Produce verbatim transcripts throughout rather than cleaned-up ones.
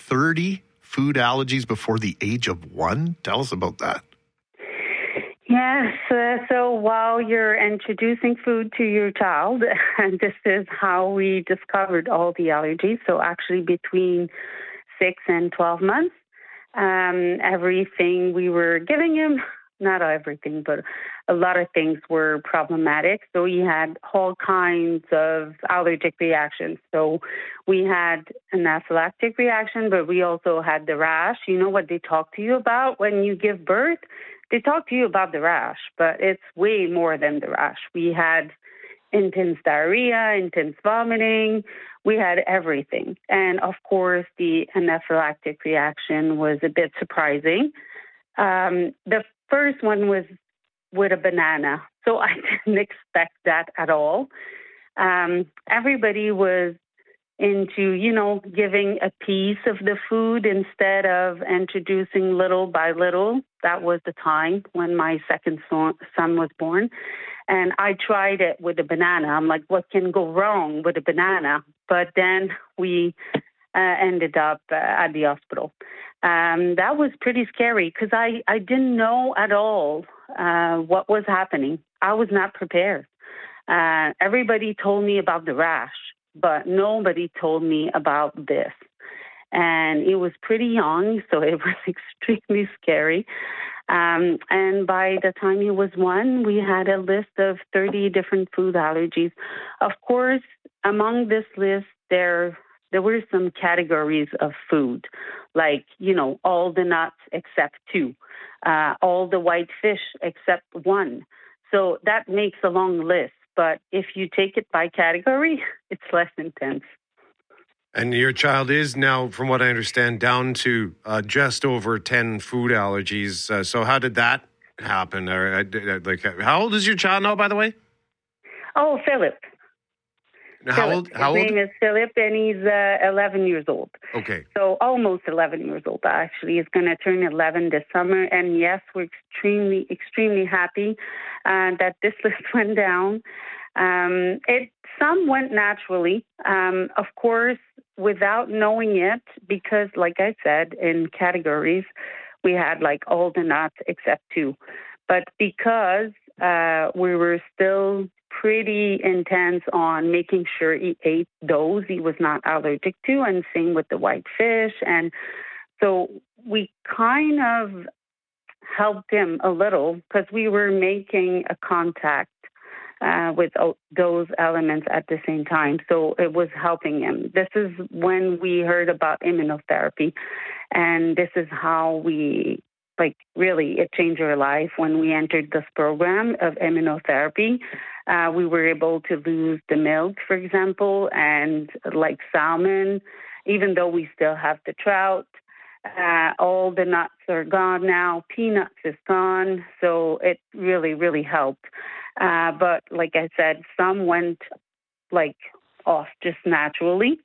thirty food allergies before the age of one. Tell us about that. Yes. Uh, so while you're introducing food to your child, and this is how we discovered all the allergies. So actually between six and twelve months, um, everything we were giving him, not everything, but a lot of things were problematic. So he had all kinds of allergic reactions. So we had an anaphylactic reaction, but we also had the rash. You know what they talk to you about when you give birth? They talk to you about the rash, but it's way more than the rash. We had intense diarrhea, intense vomiting. We had everything. And of course, the anaphylactic reaction was a bit surprising. Um, the first one was with a banana. So I didn't expect that at all. Um, everybody was into, you know, giving a piece of the food instead of introducing little by little. That was the time when my second son, son was born. And I tried it with a banana. I'm like, what can go wrong with a banana? But then we uh, ended up uh, at the hospital. Um, that was pretty scary because I, I didn't know at all uh, what was happening. I was not prepared. Uh, everybody told me about the rash, but nobody told me about this. And it was pretty young, so it was extremely scary. Um, and by the time he was one, we had a list of thirty different food allergies. Of course, among this list, there there were some categories of food, like, you know, all the nuts except two, uh, all the white fish except one. So that makes a long list. But if you take it by category, it's less intense. And your child is now, from what I understand, down to uh, just over ten food allergies. Uh, so how did that happen? Or, uh, like, how old is your child now, by the way? Oh, Philip. How Philip. old? How His old? name is Philip, and he's uh, eleven years old. Okay. So almost eleven years old, actually. He's going to turn eleven this summer. And yes, we're extremely, extremely happy uh, that this list went down. Um, it some went naturally, um, of course, without knowing it, because, like I said, in categories, we had like all the nuts except two. But because uh, we were still pretty intense on making sure he ate those he was not allergic to, and same with the white fish. And so we kind of helped him a little because we were making a contact uh, with those elements at the same time. So it was helping him. This is when we heard about immunotherapy, and this is how we, like, really, it changed our life when we entered this program of immunotherapy. Uh, we were able to lose the milk, for example, and like salmon, even though we still have the trout. Uh, all the nuts are gone now. Peanuts is gone. So it really, really helped. Uh, but like I said, some went like off just naturally.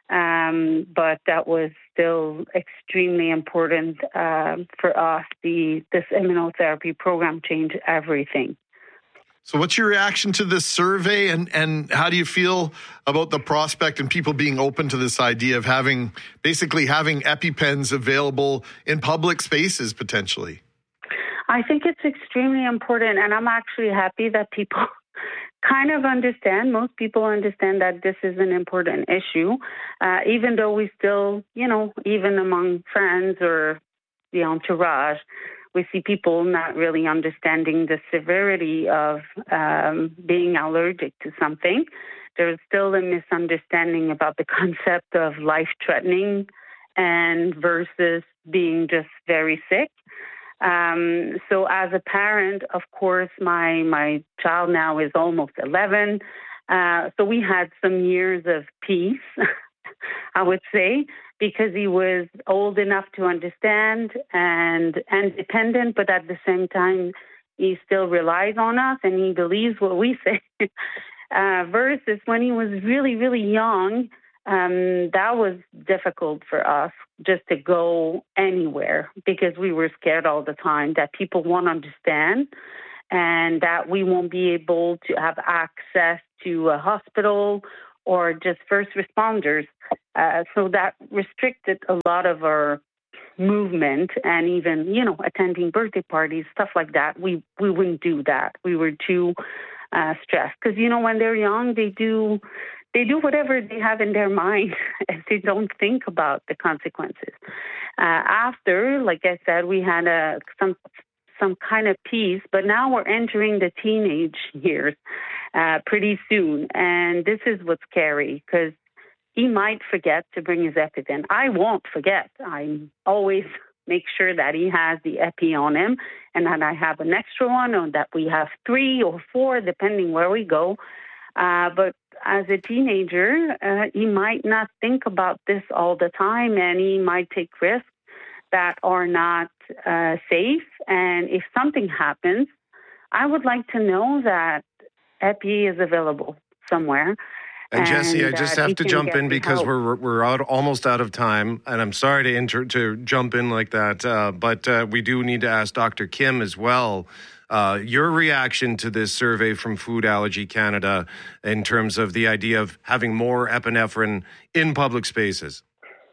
Um, but that was still extremely important uh, for us. The this immunotherapy program changed everything. So what's your reaction to this survey, and, and how do you feel about the prospect and people being open to this idea of having, basically having EpiPens available in public spaces potentially? I think it's extremely important, and I'm actually happy that people kind of understand. Most people understand that this is an important issue, uh, even though we still, you know, even among friends or the entourage, we see people not really understanding the severity of um, being allergic to something. There's still a misunderstanding about the concept of life-threatening and versus being just very sick. Um, so as a parent, of course, my, my child now is almost eleven. Uh, so we had some years of peace, I would say, because he was old enough to understand and independent, but at the same time, he still relies on us and he believes what we say. uh, versus when he was really, really young, um, that was difficult for us just to go anywhere because we were scared all the time that people won't understand and that we won't be able to have access to a hospital or just first responders. Uh, so that restricted a lot of our movement, and even, you know, attending birthday parties, stuff like that. We we wouldn't do that. We were too uh, stressed because, you know, when they're young, they do they do whatever they have in their mind, and they don't think about the consequences. Uh, after, like I said, we had a some some kind of peace, but now we're entering the teenage years uh, pretty soon, and this is what's scary because he might forget to bring his EpiPen. I won't forget. I always make sure that he has the Epi on him and that I have an extra one, or that we have three or four, depending where we go. Uh, but as a teenager, uh, he might not think about this all the time, and he might take risks that are not uh, safe. And if something happens, I would like to know that Epi is available somewhere. And Jessie, I just have to jump in because help. we're we're out almost out of time, and I'm sorry to inter- to jump in like that, uh, but uh, we do need to ask Doctor Kim as well. Uh, your reaction to this survey from Food Allergy Canada in terms of the idea of having more epinephrine in public spaces.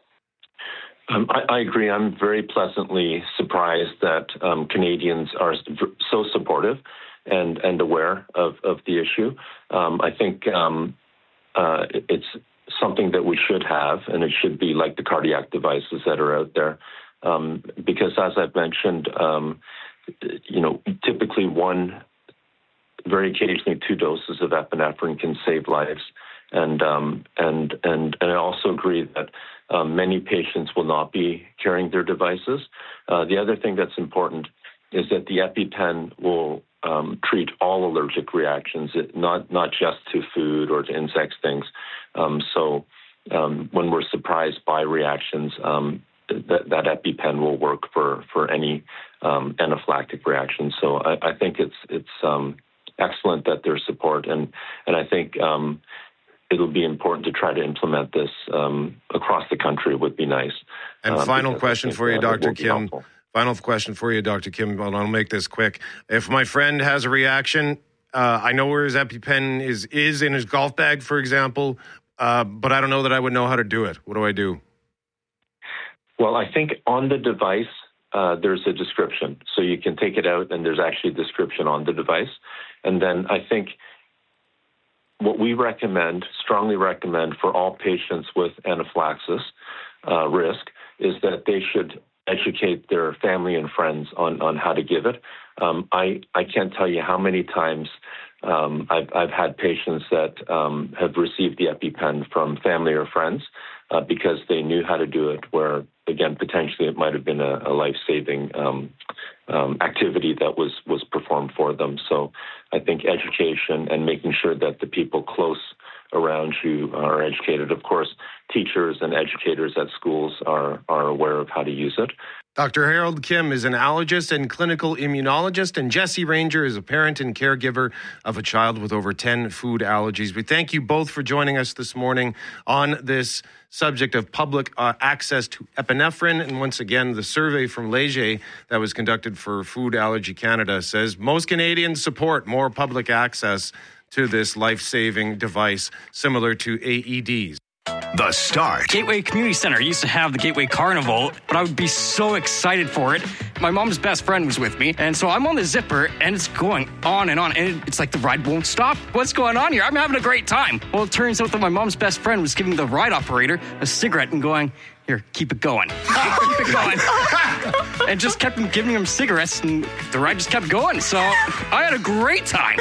Um, I, I agree. I'm very pleasantly surprised that um, Canadians are so supportive and and aware of of the issue. Um, I think. Um, Uh, it's something that we should have, and it should be like the cardiac devices that are out there. Um, because as I've mentioned, um, you know, typically one, very occasionally two doses of epinephrine can save lives. And um, and and and I also agree that um, many patients will not be carrying their devices. Uh, the other thing that's important is that the EpiPen will Um, treat all allergic reactions, not not just to food or to insect stings. Um, so um, when we're surprised by reactions, um, that, that EpiPen will work for for any um, anaphylactic reaction. So I, I think it's it's um, excellent that there's support, and and I think um, it'll be important to try to implement this um, across the country. Would be nice. And um, final question for you, uh, Doctor Kim. Final question for you, Doctor Kim, and I'll make this quick. If my friend has a reaction, uh, I know where his EpiPen is, is in his golf bag, for example, uh, but I don't know that I would know how to do it. What do I do? Well, I think on the device, uh, there's a description. So you can take it out, and there's actually a description on the device. And then I think what we recommend, strongly recommend for all patients with anaphylaxis uh, risk is that they should educate their family and friends on, on how to give it. Um, I, I can't tell you how many times um, I've, I've had patients that um, have received the EpiPen from family or friends uh, because they knew how to do it, where, again, potentially it might have been a, a life-saving um, um, activity that was, was performed for them. So I think education and making sure that the people close around you are educated. Of course, teachers and educators at schools are, are aware of how to use it. Doctor Harold Kim is an allergist and clinical immunologist, and Jessie Ranger is a parent and caregiver of a child with over ten food allergies. We thank you both for joining us this morning on this subject of public uh, access to epinephrine. And once again, the survey from Leger that was conducted for Food Allergy Canada says most Canadians support more public access to this life-saving device similar to A E Ds. The Start. Gateway Community Center used to have the Gateway Carnival, but I would be so excited for it. My mom's best friend was with me, and so I'm on the zipper, and it's going on and on, and it's like the ride won't stop. What's going on here? I'm having a great time. Well, it turns out that my mom's best friend was giving the ride operator a cigarette and going, here, keep it going. Keep it going. And just kept giving him cigarettes, and the ride just kept going. So I had a great time.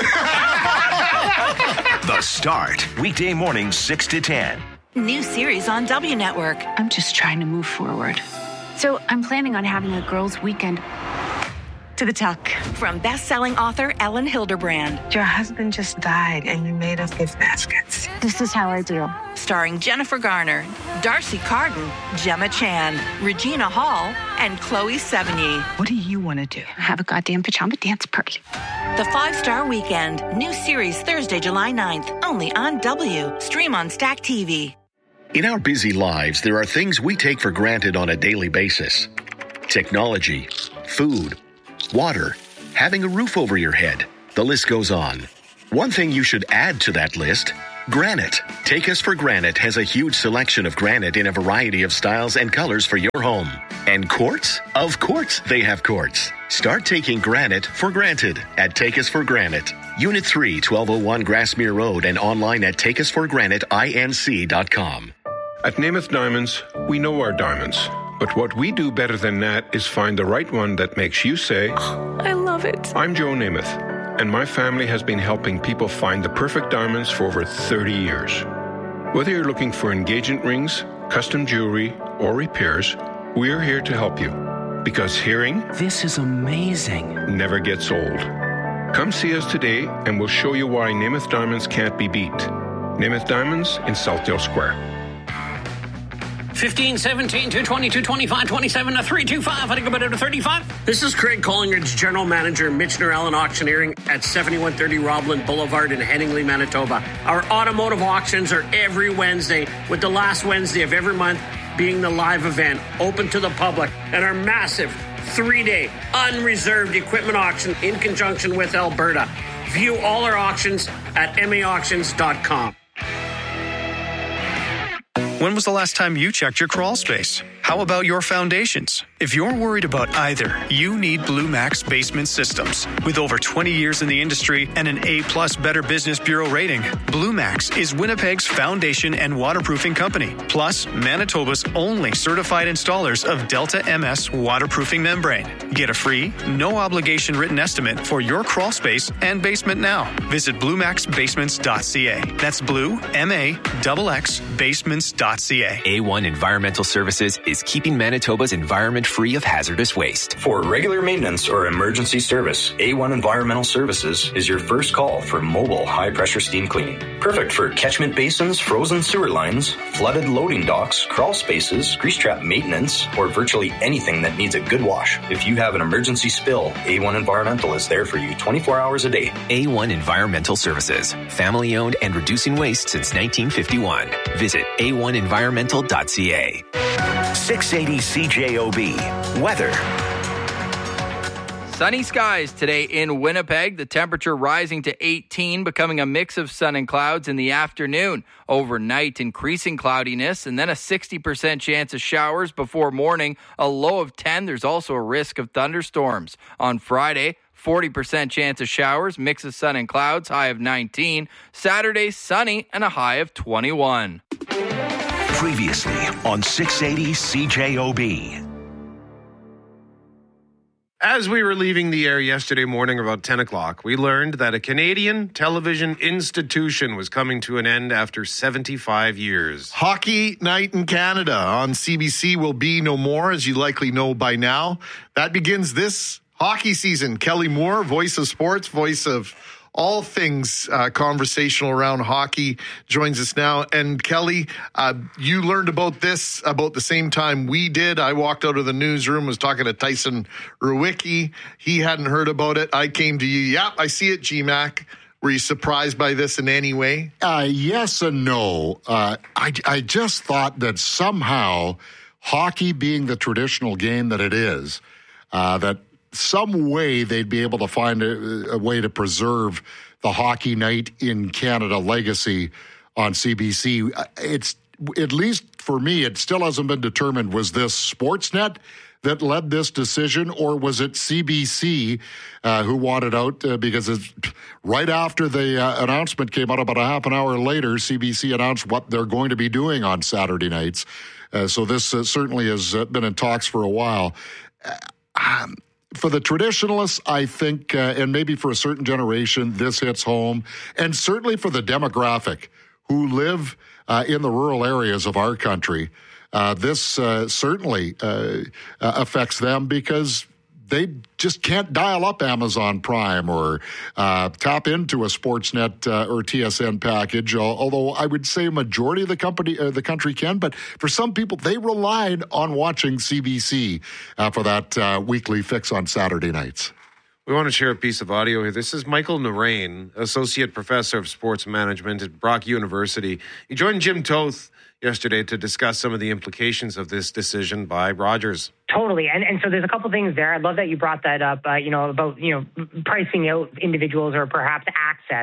The Start. Weekday mornings, six to ten. New series on W Network. I'm just trying to move forward. So I'm planning on having a girls' weekend. To the tuck. From best-selling author Ellen Hilderbrand. Your husband just died and you made us gift baskets. This is how I do. Starring Jennifer Garner, Darcy Carden, Gemma Chan, Regina Hall, and Chloe Sevigny. What do you want to do? Have a goddamn pajama dance party. The Five-Star Weekend. New series Thursday, July ninth. Only on W. Stream on Stack T V. In our busy lives, there are things we take for granted on a daily basis. Technology, food, water, having a roof over your head. The list goes on. One thing you should add to that list, Granite. Take Us for Granite has a huge selection of granite in a variety of styles and colors for your home. And quartz? Of course they have quartz. Start taking granite for granted at Take Us for Granite. Unit three, twelve oh one Grassmere Road, and online at take us for granite inc dot com. At Namath Diamonds, we know our diamonds. But what we do better than that is find the right one that makes you say, oh, I love it. I'm Joe Namath, and my family has been helping people find the perfect diamonds for over thirty years. Whether you're looking for engagement rings, custom jewelry, or repairs, we're here to help you. Because hearing, this is amazing, never gets old. Come see us today, and we'll show you why Namath Diamonds can't be beat. Namath Diamonds in Southdale Square. fifteen, seventeen, two twenty, two twenty-five, twenty-seven, three twenty-five, I think about it to thirty-five. This is Craig Collingridge, General Manager, Michener Allen Auctioneering at seventy-one thirty Robland Boulevard in Headingley, Manitoba. Our automotive auctions are every Wednesday, with the last Wednesday of every month being the live event, open to the public, and our massive three-day unreserved equipment auction in conjunction with Alberta. View all our auctions at m a auctions dot com. When was the last time you checked your crawl space? How about your foundations? If you're worried about either, you need Blue Max Basement Systems. With over twenty years in the industry and an A-plus Better Business Bureau rating, Blue Max is Winnipeg's foundation and waterproofing company, plus Manitoba's only certified installers of Delta M S waterproofing membrane. Get a free, no-obligation written estimate for your crawl space and basement now. Visit blue max basements dot c a. That's blue, M A X X, basements dot c a. A one Environmental Services is keeping Manitoba's environment free of hazardous waste. For regular maintenance or emergency service, A one Environmental Services is your first call for mobile high-pressure steam cleaning. Perfect for catchment basins, frozen sewer lines, flooded loading docks, crawl spaces, grease trap maintenance, or virtually anything that needs a good wash. If you have an emergency spill, A one Environmental is there for you twenty-four hours a day. A one Environmental Services, family-owned and reducing waste since nineteen fifty-one. Visit a one environmental dot c a. six eighty C J O B. Weather. Sunny skies today in Winnipeg. The temperature rising to eighteen, becoming a mix of sun and clouds in the afternoon. Overnight, increasing cloudiness, and then a sixty percent chance of showers before morning. A low of ten. There's also a risk of thunderstorms. On Friday, forty percent chance of showers, mix of sun and clouds, high of nineteen. Saturday, sunny and a high of twenty-one. Previously on six eighty C J O B. As we were leaving the air yesterday morning about ten o'clock, we learned that a Canadian television institution was coming to an end after seventy-five years. Hockey Night in Canada on C B C will be no more, as you likely know by now. That begins this hockey season. Kelly Moore, voice of sports, voice of all things uh, conversational around hockey, joins us now. And Kelly, uh, you learned about this about the same time we did. I walked out of the newsroom, was talking to Tyson Rewicki. He hadn't heard about it. I came to you. Yeah, I see it, G Mac. Were you surprised by this in any way? Uh, yes and no. Uh, I, I just thought that somehow hockey being the traditional game that it is, uh, that some way they'd be able to find a, a way to preserve the Hockey Night in Canada legacy on C B C. It's, at least for me, it still hasn't been determined. Was this Sportsnet that led this decision, or was it C B C uh, who wanted out? Uh, because it's, right after the uh, announcement came out, about a half an hour later, C B C announced what they're going to be doing on Saturday nights. Uh, so this uh, certainly has uh, been in talks for a while. Uh, um, For the traditionalists, I think, uh, and maybe for a certain generation, this hits home. And certainly for the demographic who live uh, in the rural areas of our country, uh, this uh, certainly uh, uh, affects them, because they just can't dial up Amazon Prime or uh, tap into a Sportsnet uh, or T S N package, although I would say a majority of the company, uh, the country can. But for some people, they relied on watching C B C uh, for that uh, weekly fix on Saturday nights. We want to share a piece of audio here. This is Michael Narain, Associate Professor of Sports Management at Brock University. He joined Jim Toth yesterday to discuss some of the implications of this decision by Rogers. Totally. And and so there's a couple things there. I love that you brought that up, uh, you know, about, you know, pricing out individuals or perhaps access.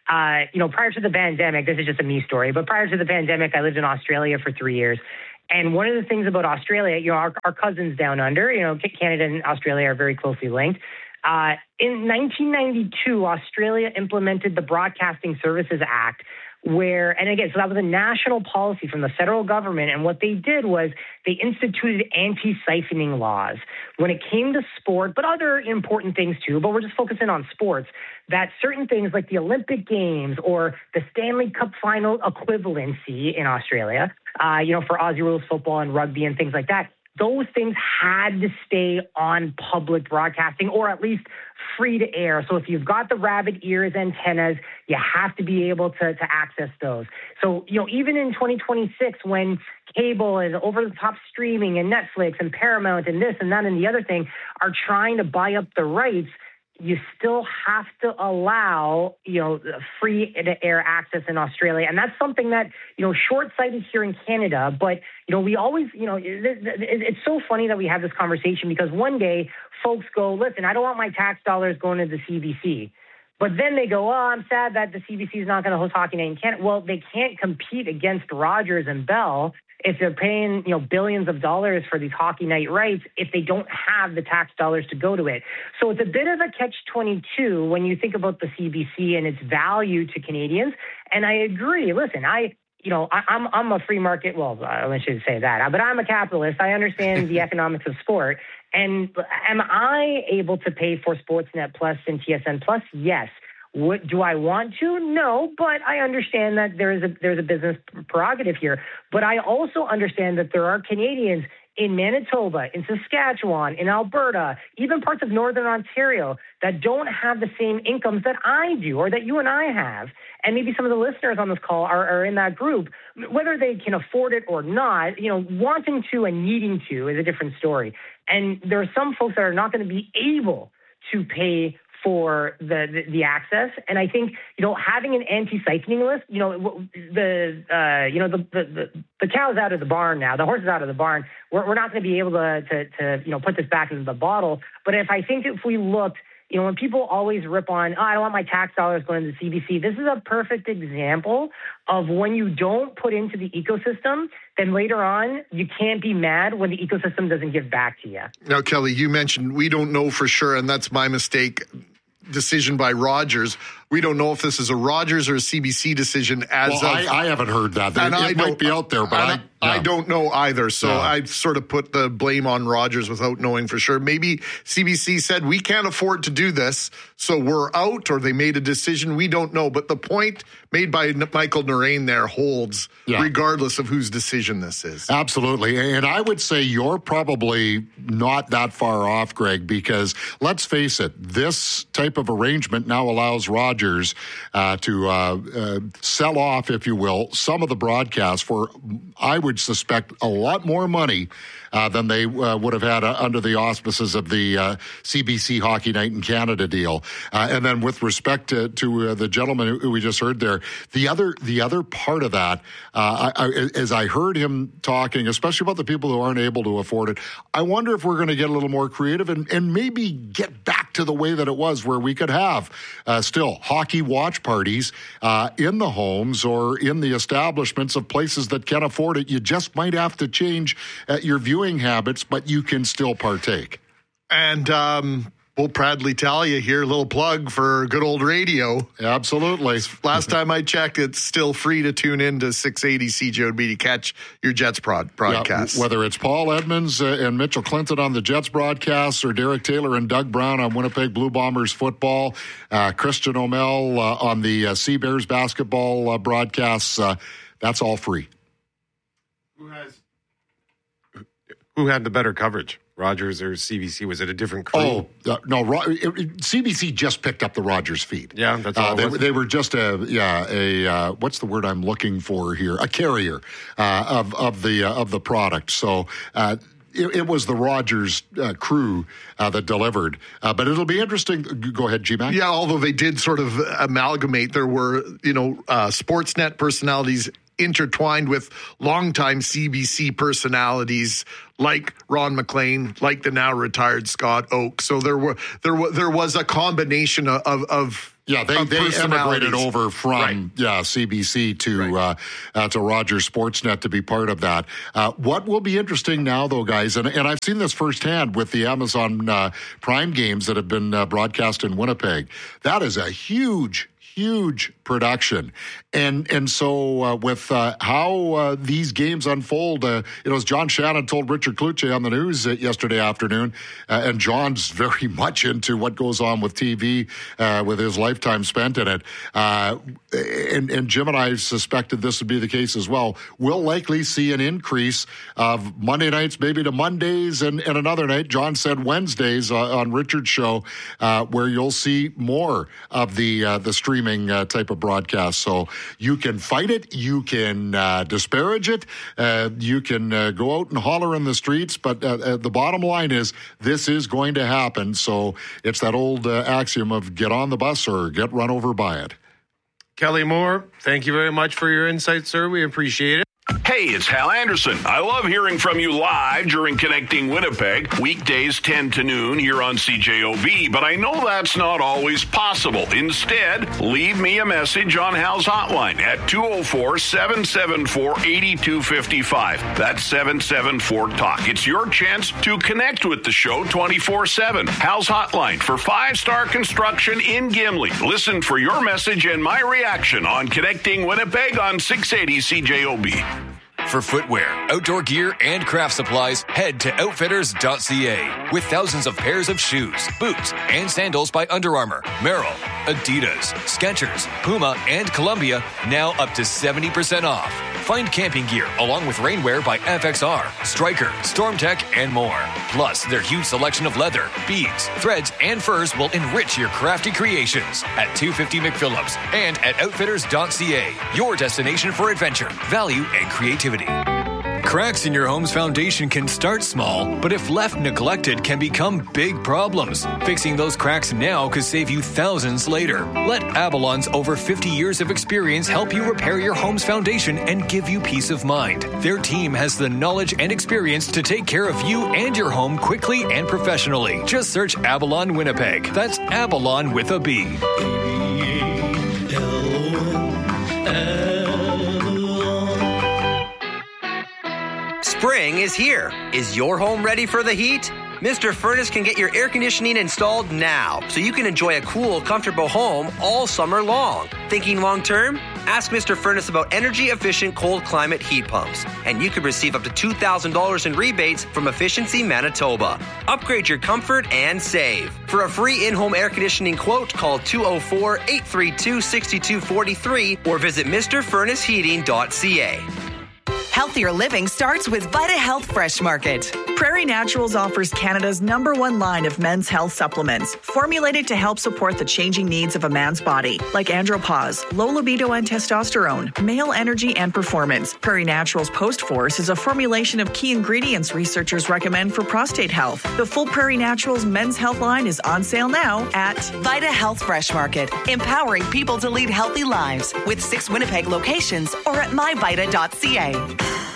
uh, you know, prior to the pandemic, this is just a me story, but prior to the pandemic, I lived in Australia for three years. And one of the things about Australia, you know, our, our cousins down under, you know, Canada and Australia are very closely linked. Uh, in nineteen ninety-two, Australia implemented the Broadcasting Services Act, where, and again, so that was a national policy from the federal government. And what they did was they instituted anti-siphoning laws when it came to sport, but other important things too. But we're just focusing on sports, that certain things like the Olympic Games or the Stanley Cup final equivalency in Australia, uh, you know, for Aussie rules football and rugby and things like that, those things had to stay on public broadcasting or at least free to air. So if you've got the rabbit ears antennas, you have to be able to, to access those. So, you know, even in twenty twenty-six, when cable and over-the-top streaming and Netflix and Paramount and this and that and the other thing are trying to buy up the rights, you still have to allow, you know, free to air access in Australia. And that's something that, you know, short-sighted here in Canada. But, you know, we always, you know, it's so funny that we have this conversation because one day folks go, listen, I don't want my tax dollars going to the C B C. But then they go, oh, I'm sad that the C B C is not going to host Hockey Night in Canada. Well, they can't compete against Rogers and Bell if they're paying, you know, billions of dollars for these Hockey Night rights, if they don't have the tax dollars to go to it. So it's a bit of a catch twenty-two when you think about the C B C and its value to Canadians. And I agree. Listen, I, you know, I, I'm I'm a free market. Well, I shouldn't say that, but I'm a capitalist. I understand the economics of sport. And am I able to pay for Sportsnet Plus and T S N Plus? Yes. What, do I want to? No, but I understand that there is a there's a business prerogative here. But I also understand that there are Canadians in Manitoba, in Saskatchewan, in Alberta, even parts of Northern Ontario that don't have the same incomes that I do or that you and I have. And maybe some of the listeners on this call are, are in that group. Whether they can afford it or not, you know, wanting to and needing to is a different story. And there are some folks that are not going to be able to pay for the, the the access. And I think, you know, having an anti-siphoning list, you know, the, uh, you know, the, the, the cow's out of the barn now, the horse is out of the barn. We're, we're not going to be able to, to, to, you know, put this back into the bottle. But if I think if we looked, you know, when people always rip on, oh, I don't want my tax dollars going to the C B C, this is a perfect example of when you don't put into the ecosystem, then later on, you can't be mad when the ecosystem doesn't give back to you. Now, Kelly, you mentioned we don't know for sure, and that's my mistake, decision by Rogers. We don't know if this is a Rogers or a C B C decision as well, of... I, I haven't heard that. It, it might be out there, but I... I I don't know either, so yeah. I sort of put the blame on Rogers without knowing for sure. Maybe C B C said, we can't afford to do this, so we're out, or they made a decision. We don't know, but the point made by Michael Narain there holds, yeah. regardless of whose decision this is. Absolutely, and I would say you're probably not that far off, Greg, because let's face it, this type of arrangement now allows Rogers uh, to uh, uh, sell off, if you will, some of the broadcasts for, I would suspect, a lot more money uh, than they uh, would have had uh, under the auspices of the uh, C B C Hockey Night in Canada deal. Uh, and then with respect to, to uh, the gentleman who we just heard there, the other the other part of that, uh, I, I, as I heard him talking, especially about the people who aren't able to afford it, I wonder if we're going to get a little more creative and, and maybe get back to the way that it was, where we could have uh, still hockey watch parties uh, in the homes or in the establishments of places that can afford it. You just might have to change uh, your viewing habits, but you can still partake. And um, we'll proudly tell you here, a little plug for good old radio. Absolutely. Last time I checked, it's still free to tune in to six eighty C J O B to catch your Jets broad- broadcasts. Yeah, whether it's Paul Edmonds uh, and Mitchell Clinton on the Jets broadcasts, or Derek Taylor and Doug Brown on Winnipeg Blue Bombers football, uh, Christian O'Mell uh, on the uh, Sea Bears basketball uh, broadcasts, uh, that's all free. Who has who had the better coverage, Rogers or C B C? Was it a different crew? Oh uh, no, Ro- it, it, C B C just picked up the Rogers feed. Yeah, that's all. Uh, they, it was. they were just a yeah a uh, what's the word I'm looking for here? A carrier uh, of of the uh, of the product. So. Uh, It, it was the Rogers uh, crew uh, that delivered. Uh, but it'll be interesting. Go ahead, G-Mac. Yeah, although they did sort of amalgamate. There were, you know, uh, Sportsnet personalities intertwined with longtime C B C personalities like Ron McLean, like the now retired Scott Oake. So there were there was there was a combination of of Yeah, they, they emigrated over from right. yeah C B C to right. uh, uh, to Rogers Sportsnet to be part of that. Uh, what will be interesting now, though, guys, and, and I've seen this firsthand with the Amazon uh, Prime games that have been uh, broadcast in Winnipeg. That is a huge, huge production. And and so uh, with uh, how uh, these games unfold, uh, you know, as John Shannon told Richard Kluche on the news uh, yesterday afternoon, uh, and John's very much into what goes on with T V uh, with his lifetime spent in it. Uh, and, and Jim and I suspected this would be the case as well. We'll likely see an increase of Monday nights, maybe to Mondays, and, and another night, John said Wednesdays uh, on Richard's show, uh, where you'll see more of the uh, the streaming uh, type of broadcast. So you can fight it, you can uh, disparage it, uh, you can uh, go out and holler in the streets, but uh, uh, the bottom line is this is going to happen. So it's that old uh, axiom of get on the bus or get run over by it. Kelly Moore, thank you very much for your insight, sir. We appreciate it. Hey, it's Hal Anderson. I love hearing from you live during Connecting Winnipeg, weekdays ten to noon here on C J O B, but I know that's not always possible. Instead, leave me a message on Hal's hotline at two oh four, seven seven four, eight two five five. That's seven seven four, talk. It's your chance to connect with the show twenty-four seven. Hal's hotline for five-star construction in Gimli. Listen for your message and my reaction on Connecting Winnipeg on six eighty C J O B. For footwear, outdoor gear, and craft supplies, head to outfitters dot c a. With thousands of pairs of shoes, boots, and sandals by Under Armour, Merrell, Adidas, Skechers, Puma, and Columbia, now up to seventy percent off. Find camping gear along with rainwear by F X R, Stryker, StormTech, and more. Plus, their huge selection of leather, beads, threads, and furs will enrich your crafty creations at two fifty McPhillips and at outfitters dot c a. Your destination for adventure, value, and creativity. Cracks in your home's foundation can start small, but if left neglected can become big problems. Fixing those cracks now could save you thousands later. Let Avalon's over fifty years of experience help you repair your home's foundation and give you peace of mind. Their team has the knowledge and experience to take care of you and your home quickly and professionally. Just search Avalon Winnipeg. That's Avalon with a B. Spring is here. Is your home ready for the heat? Mister Furnace can get your air conditioning installed now, so you can enjoy a cool, comfortable home all summer long. Thinking long term? Ask Mister Furnace about energy-efficient cold climate heat pumps, and you could receive up to two thousand dollars in rebates from Efficiency Manitoba. Upgrade your comfort and save. For a free in-home air conditioning quote, call two oh four, eight three two, six two four three or visit Mr Furnace Heating dot c a. Healthier living starts with Vita Health Fresh Market. Prairie Naturals offers Canada's number one line of men's health supplements, formulated to help support the changing needs of a man's body, like andropause, low libido and testosterone, male energy and performance. Prairie Naturals Post Force is a formulation of key ingredients researchers recommend for prostate health. The full Prairie Naturals men's health line is on sale now at Vita Health Fresh Market, empowering people to lead healthy lives with six Winnipeg locations or at my vita dot c a.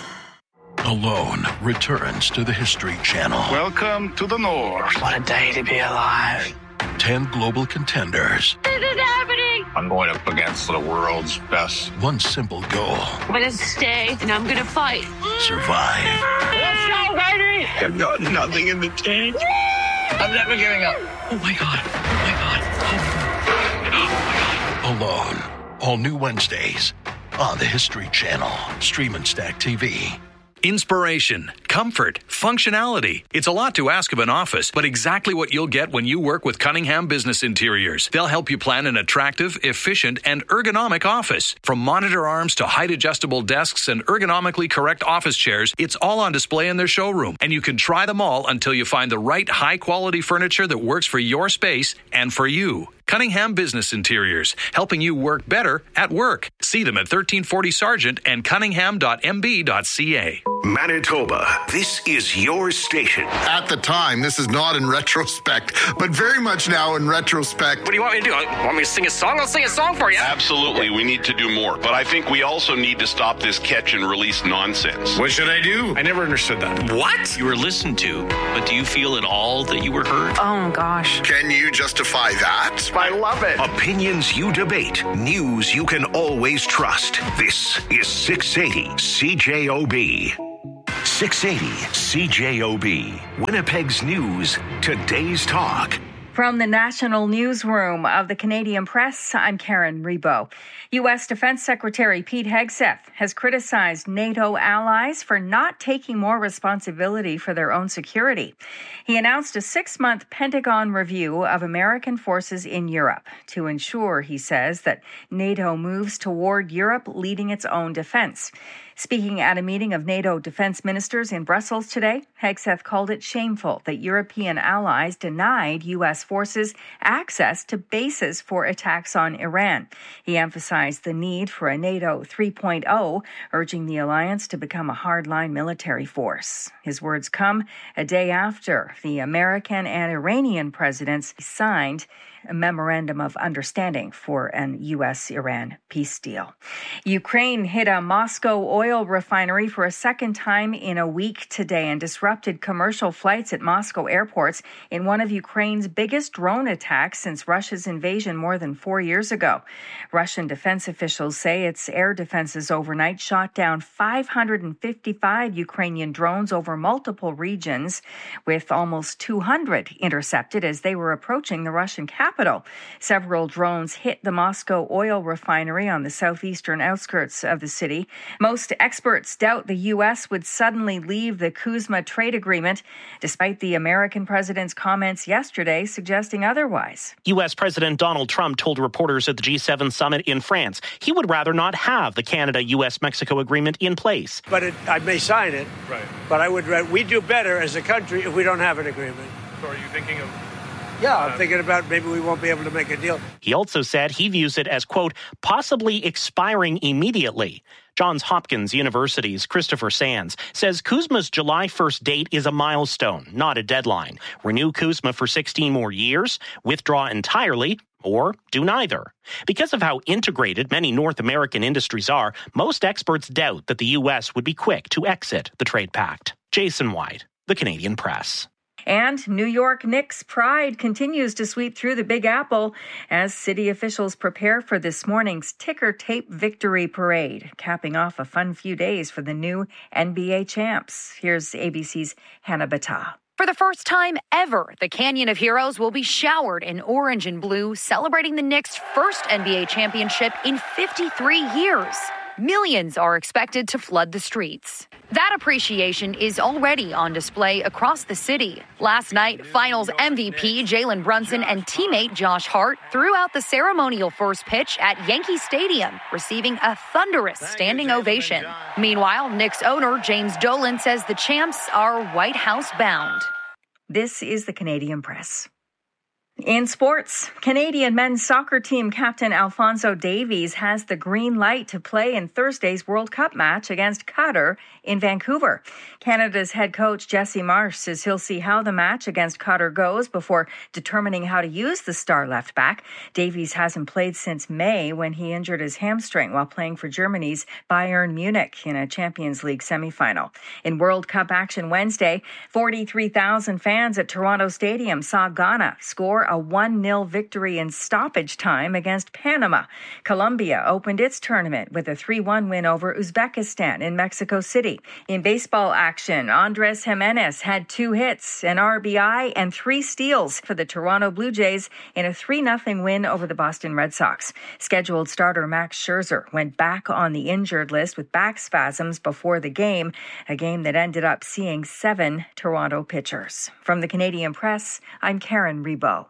Alone returns to the History Channel. Welcome to the North. What a day to be alive. Ten global contenders. This is happening. I'm going up against the world's best. One simple goal. I'm going to stay and I'm going to fight. Survive. Let's go, baby. I've got nothing in the tank. I'm never giving up. Oh my God. Oh my God. Oh my God. Alone. All new Wednesdays on the History Channel. Stream and Stack T V. Inspiration, comfort, functionality. It's a lot to ask of an office, but exactly what you'll get when you work with Cunningham Business Interiors. They'll help you plan an attractive, efficient, and ergonomic office. From monitor arms to height-adjustable desks and ergonomically correct office chairs, it's all on display in their showroom, and you can try them all until you find the right high-quality furniture that works for your space and for you. Cunningham Business Interiors, helping you work better at work. See them at thirteen forty Sargent and cunningham dot m b dot c a. Manitoba, this is your station. At the time, this is not in retrospect, but very much now in retrospect. What do you want me to do? Want me to sing a song? I'll sing a song for you. Absolutely, we need to do more. But I think we also need to stop this catch and release nonsense. What should I do? I never understood that. What? You were listened to, but do you feel at all that you were heard? Oh, gosh. Can you justify that? I love it. Opinions you debate. News you can always trust. This is six eighty C J O B. six eighty C J O B. Winnipeg's News. Today's talk. From the National Newsroom of the Canadian Press, I'm Karen Rebo. U S Defense Secretary Pete Hegseth has criticized NATO allies for not taking more responsibility for their own security. He announced a six-month Pentagon review of American forces in Europe to ensure, he says, that NATO moves toward Europe leading its own defense. Speaking at a meeting of NATO defense ministers in Brussels today, Hegseth called it shameful that European allies denied U S forces access to bases for attacks on Iran. He emphasized the need for a NATO three point oh, urging the alliance to become a hardline military force. His words come a day after the American and Iranian presidents signed a memorandum of understanding for an U S Iran peace deal. Ukraine hit a Moscow oil refinery for a second time in a week today and disrupted commercial flights at Moscow airports in one of Ukraine's biggest drone attacks since Russia's invasion more than four years ago. Russian defense officials say its air defenses overnight shot down five hundred fifty-five Ukrainian drones over multiple regions, with almost two hundred intercepted as they were approaching the Russian capital. Several drones hit the Moscow oil refinery on the southeastern outskirts of the city. Most experts doubt the U S would suddenly leave the Kuzma trade agreement, despite the American president's comments yesterday suggesting otherwise. U S President Donald Trump told reporters at the G seven summit in France he would rather not have the Canada-U S Mexico agreement in place. But it, I may sign it, right. But I would. We do better as a country if we don't have an agreement. So are you thinking of... Yeah, I'm thinking about maybe we won't be able to make a deal. He also said he views it as, quote, possibly expiring immediately. Johns Hopkins University's Christopher Sands says Kuzma's July first date is a milestone, not a deadline. Renew Kuzma for sixteen more years, withdraw entirely, or do neither. Because of how integrated many North American industries are, most experts doubt that the U S would be quick to exit the trade pact. Jason White, The Canadian Press. And New York Knicks pride continues to sweep through the Big Apple as city officials prepare for this morning's ticker tape victory parade, capping off a fun few days for the new N B A champs. Here's A B C's Hannah Battah. For the first time ever, the Canyon of Heroes will be showered in orange and blue, celebrating the Knicks' first N B A championship in fifty-three years. Millions are expected to flood the streets. That appreciation is already on display across the city. Last night, Finals M V P Jalen Brunson and teammate Josh Hart threw out the ceremonial first pitch at Yankee Stadium, receiving a thunderous standing ovation. Meanwhile, Knicks owner James Dolan says the champs are White House bound. This is the Canadian Press. In sports, Canadian men's soccer team captain Alphonso Davies has the green light to play in Thursday's World Cup match against Qatar in Vancouver. Canada's head coach Jesse Marsh says he'll see how the match against Qatar goes before determining how to use the star left back. Davies hasn't played since May when he injured his hamstring while playing for Germany's Bayern Munich in a Champions League semifinal. In World Cup action Wednesday, forty-three thousand fans at Toronto Stadium saw Ghana score a one nil victory in stoppage time against Panama. Colombia opened its tournament with a three one win over Uzbekistan in Mexico City. In baseball action, Andres Jimenez had two hits, an R B I, and three steals for the Toronto Blue Jays in a three nothing win over the Boston Red Sox. Scheduled starter Max Scherzer went back on the injured list with back spasms before the game, a game that ended up seeing seven Toronto pitchers. From the Canadian Press, I'm Karen Rebo.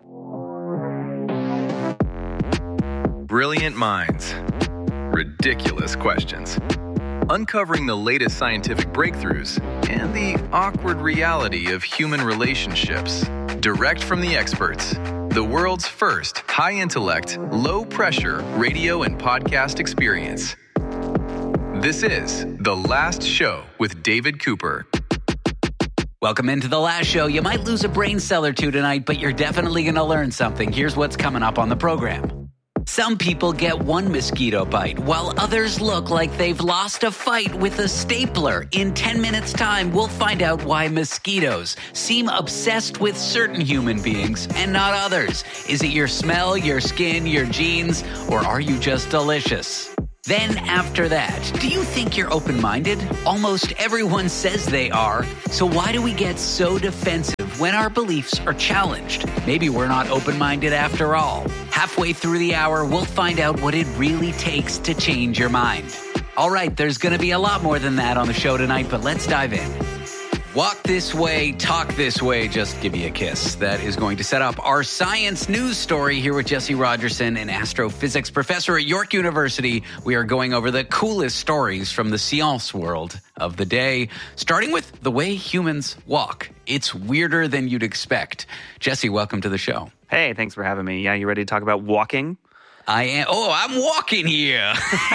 Brilliant minds. Ridiculous questions. Uncovering the latest scientific breakthroughs and the awkward reality of human relationships. Direct from the experts. The world's first high-intellect, low-pressure radio and podcast experience. This is The Last Show with David Cooper. Welcome into The Last Show. You might lose a brain cell or two tonight, but you're definitely going to learn something. Here's what's coming up on the program. Some people get one mosquito bite, while others look like they've lost a fight with a stapler. In ten minutes' time, we'll find out why mosquitoes seem obsessed with certain human beings and not others. Is it your smell, your skin, your genes, or are you just delicious? Then after that, do you think you're open-minded? Almost everyone says they are. So why do we get so defensive when our beliefs are challenged? Maybe we're not open-minded after all. Halfway through the hour, we'll find out what it really takes to change your mind. All right, there's going to be a lot more than that on the show tonight, but let's dive in. Walk this way, talk this way, just give me a kiss. That is going to set up our science news story here with Jesse Rogerson, an astrophysics professor at York University. We are going over the coolest stories from the science world of the day, starting with the way humans walk. It's weirder than you'd expect. Jesse, welcome to the show. Hey, thanks for having me. Yeah, you ready to talk about walking? I am. Oh, I'm walking here.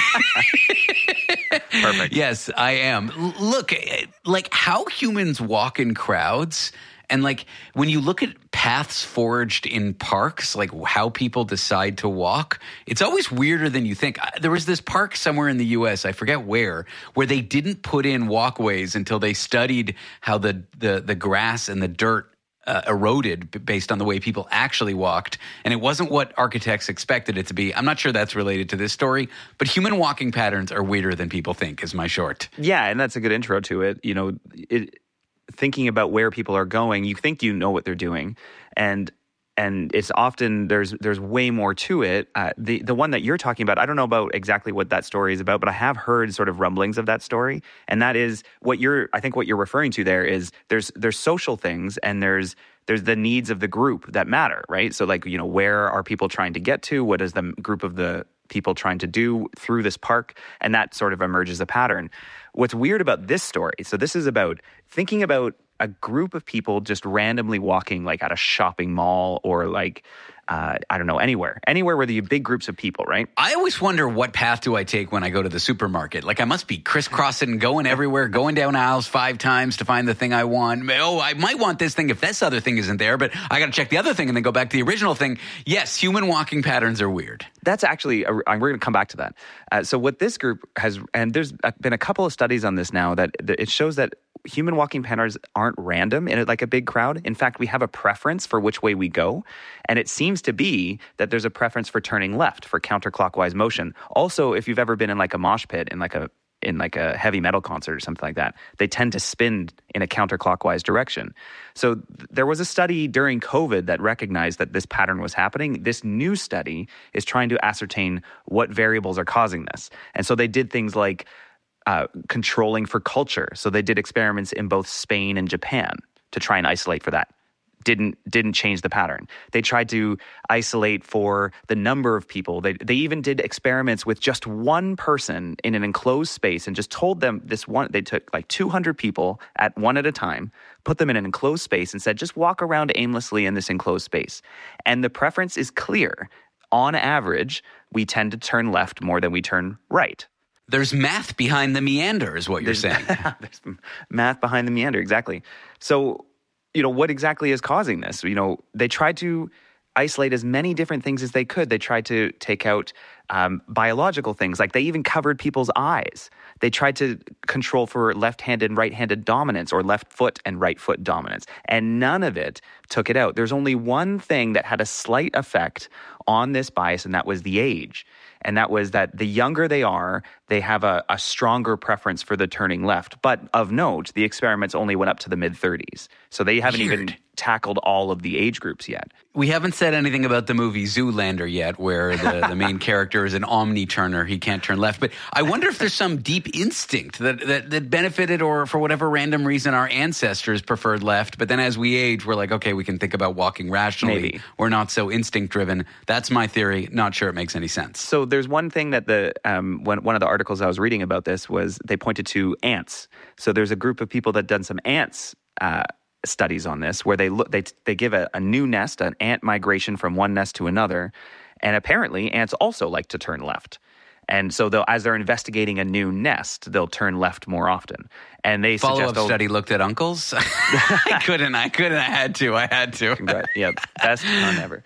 Perfect. Yes, I am. L- look, like how humans walk in crowds, and like when you look at paths forged in parks, like how people decide to walk, it's always weirder than you think. There was this park somewhere in the U S, I forget where, where they didn't put in walkways until they studied how the the, the grass and the dirt Uh, eroded b- based on the way people actually walked. And it wasn't what architects expected it to be. I'm not sure that's related to this story, but human walking patterns are weirder than people think is my short. Yeah, and that's a good intro to it. You know, it, thinking about where people are going, you think you know what they're doing. And and it's often, there's there's way more to it. Uh, the, the one that you're talking about, I don't know about exactly what that story is about, but I have heard sort of rumblings of that story. And that is what you're, I think what you're referring to there is there's there's social things and there's there's the needs of the group that matter, right? So like, you know, where are people trying to get to? What is the group of the people trying to do through this park? And that sort of emerges a pattern. What's weird about this story, so this is about thinking about a group of people just randomly walking like at a shopping mall or like, uh, I don't know, anywhere. Anywhere where there are big groups of people, right? I always wonder what path do I take when I go to the supermarket. Like I must be crisscrossing, going everywhere, going down aisles five times to find the thing I want. Oh, I might want this thing if this other thing isn't there, but I got to check the other thing and then go back to the original thing. Yes, human walking patterns are weird. That's actually, a, we're going to come back to that. Uh, so what this group has, and there's been a couple of studies on this now that, that it shows that human walking patterns aren't random in like a big crowd. In fact, we have a preference for which way we go. And it seems to be that there's a preference for turning left, for counterclockwise motion. Also, if you've ever been in like a mosh pit in like a in like a heavy metal concert or something like that, they tend to spin in a counterclockwise direction. So th- there was a study during COVID that recognized that this pattern was happening. This new study is trying to ascertain what variables are causing this. And so they did things like uh, controlling for culture. So they did experiments in both Spain and Japan to try and isolate for that. Didn't didn't change the pattern. They tried to isolate for the number of people. They they even did experiments with just one person in an enclosed space and just told them this one. They took like two hundred people at one at a time, put them in an enclosed space, and said just walk around aimlessly in this enclosed space. And the preference is clear. On average, we tend to turn left more than we turn right. There's math behind the meander, is what you're There's, saying. There's math behind the meander, exactly. So, you know, what exactly is causing this? You know, they tried to isolate as many different things as they could. They tried to take out um, biological things, like they even covered people's eyes. They tried to control for left-handed and right-handed dominance or left foot and right foot dominance, and none of it took it out. There's only one thing that had a slight effect on this bias, and that was the age. And that was that the younger they are, they have a, a stronger preference for the turning left. But of note, the experiments only went up to the mid-thirties. So they haven't Weird. even tackled all of the age groups yet. We haven't said anything about the movie Zoolander yet, where the, the main character is an omni-turner. He can't turn left. But I wonder if there's some deep instinct that, that, that benefited, or for whatever random reason, our ancestors preferred left. But then as we age, we're like, okay, we can think about walking rationally. Maybe. We're not so instinct-driven. That's my theory. Not sure it makes any sense. So there's one thing that the um, one, one of the articles I was reading about this was they pointed to ants. So there's a group of people that done some ants uh, studies on this, where they look they they give a, a new nest, an ant migration from one nest to another, and apparently ants also like to turn left. And so they'll, as they're investigating a new nest, they'll turn left more often. And they Follow-up suggest study looked at uncles. I couldn't. I couldn't. I had to. I had to. Right. Yeah. Best pun ever.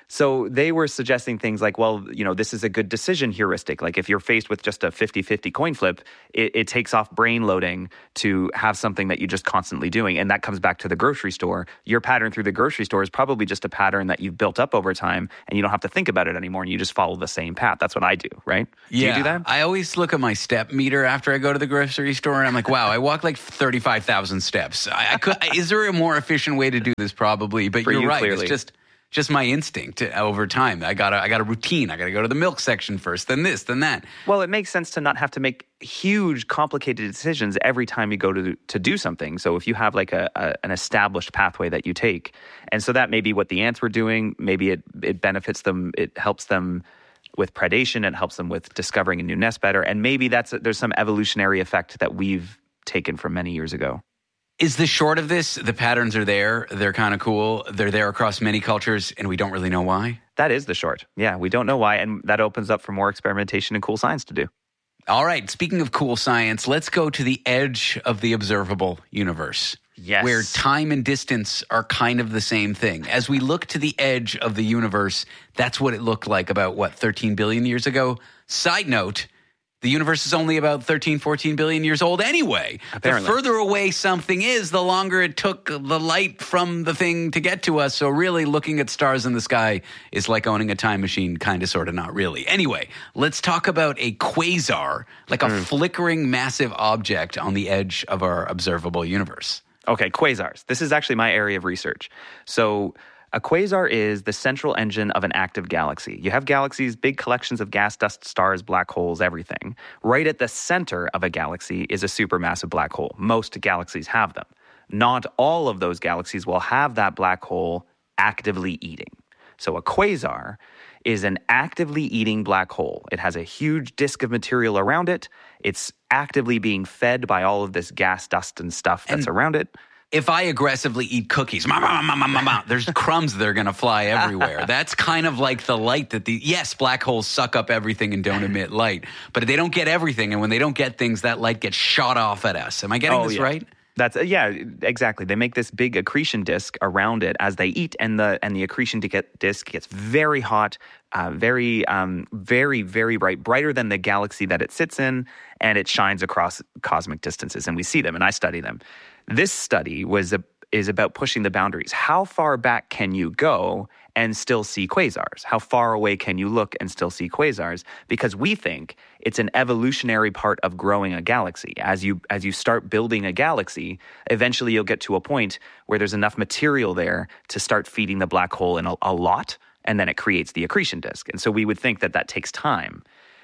So they were suggesting things like, well, you know, this is a good decision heuristic. Like if you're faced with just a fifty-fifty coin flip, it, it takes off brain loading to have something that you're just constantly doing. And that comes back to the grocery store. Your pattern through the grocery store is probably just a pattern that you've built up over time and you don't have to think about it anymore and you just follow the same path. That's what I do, right? Do yeah, you do that? I always look at my step meter after I go to the grocery store and I'm like, wow, I walk like thirty-five thousand steps. I, I could, is there a more efficient way to do this? Probably, but For you're you, right. clearly. It's just just my instinct over time. I got a, I got a routine. I got to go to the milk section first, then this, then that. Well, it makes sense to not have to make huge, complicated decisions every time you go to to do something. So if you have like a, a an established pathway that you take, and so that may be what the ants were doing. Maybe it it benefits them. It helps them with predation. It helps them with discovering a new nest better. And maybe that's there's some evolutionary effect that we've taken from many years ago. Is the short of this, the patterns are there, they're kind of cool, they're there across many cultures, and we don't really know why? That is the short. Yeah, we don't know why, and that opens up for more experimentation and cool science to do. All right, speaking of cool science, let's go to the edge of the observable universe. Yes. Where time and distance are kind of the same thing. As we look to the edge of the universe, that's what it looked like about, what, thirteen billion years ago? Side note, the universe is only about thirteen, fourteen billion years old anyway. Apparently. The further away something is, the longer it took the light from the thing to get to us. So really looking at stars in the sky is like owning a time machine, kind of, sort of, not really. Anyway, let's talk about a quasar, like a mm. flickering massive object on the edge of our observable universe. Okay, quasars. This is actually my area of research. So a quasar is the central engine of an active galaxy. You have galaxies, big collections of gas, dust, stars, black holes, everything. Right at the center of a galaxy is a supermassive black hole. Most galaxies have them. Not all of those galaxies will have that black hole actively eating. So a quasar is an actively eating black hole. It has a huge disk of material around it. It's actively being fed by all of this gas, dust, and stuff that's and around it. If I aggressively eat cookies, ma, ma, ma, ma, ma, ma, there's crumbs that are going to fly everywhere. That's kind of like the light that the, yes, black holes suck up everything and don't emit light, but they don't get everything. And when they don't get things, that light gets shot off at us. Am I getting oh, this yeah. right? That's uh, yeah, exactly. They make this big accretion disk around it as they eat, and the and the accretion disk gets very hot, uh, very, um, very, very bright, brighter than the galaxy that it sits in, and it shines across cosmic distances. And we see them, and I study them. This study was a, is about pushing the boundaries. How far back can you go and still see quasars? How far away can you look and still see quasars? Because we think it's an evolutionary part of growing a galaxy. As you as you start building a galaxy, eventually you'll get to a point where there's enough material there to start feeding the black hole in a, a lot, and then it creates the accretion disk. And so we would think that that takes time.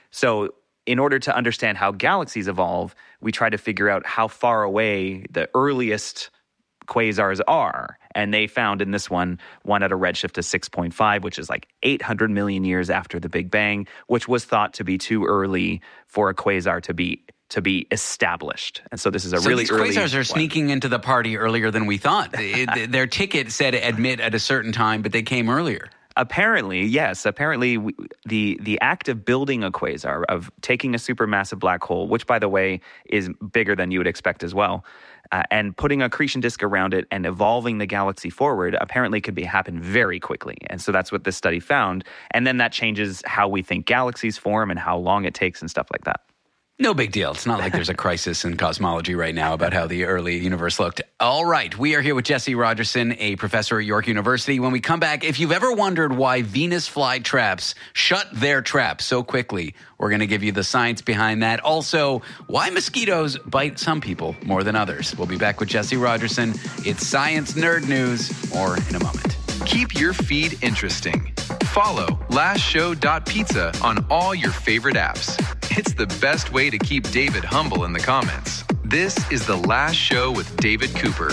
So in order to understand how galaxies evolve, we try to figure out how far away the earliest quasars are. And they found in this one, one at a redshift of six point five, which is like eight hundred million years after the Big Bang, which was thought to be too early for a quasar to be to be established. And so this is a so really these early quasars are one. Sneaking into the party earlier than we thought. it, their ticket said admit at a certain time, but they came earlier. Apparently, yes. Apparently, we, the the act of building a quasar, of taking a supermassive black hole, which, by the way, is bigger than you would expect as well, uh, and putting an accretion disk around it and evolving the galaxy forward, apparently could be happen very quickly. And so that's what this study found. And then that changes how we think galaxies form and how long it takes and stuff like that. No big deal. It's not like there's a crisis in cosmology right now about how the early universe looked. All right. We are here with Jesse Rogerson, a professor at York University. When we come back, if you've ever wondered why Venus flytraps shut their traps so quickly, we're going to give you the science behind that. Also, why mosquitoes bite some people more than others. We'll be back with Jesse Rogerson. It's Science Nerd News, more in a moment. Keep your feed interesting. Follow last show dot pizza on all your favorite apps. It's the best way to keep David humble in the comments. This is The Last Show with David Cooper.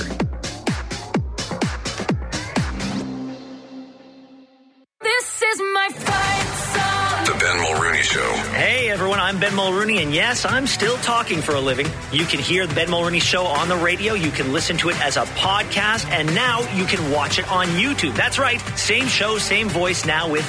This is my fight song. The Ben Mulrooney Show. Hey everyone, I'm Ben Mulrooney, and yes, I'm still talking for a living. You can hear the Ben Mulrooney Show on the radio, you can listen to it as a podcast, and now you can watch it on YouTube. That's right, same show, same voice, now with